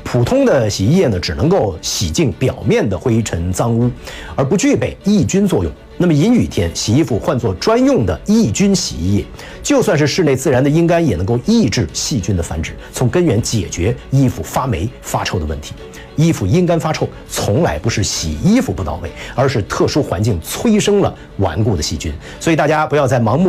普通的洗衣液呢，只能够洗净表面的灰尘脏污，而不具备抑菌作用。那么阴雨天洗衣服换作专用的抑菌洗衣液，就算是室内自然的阴干，也能够抑制细菌的繁殖，从根源解决衣服发霉发臭的问题。衣服阴干发臭，从来不是洗衣服不到位，而是特殊环境催生了顽固的细菌。所以大家不要再盲目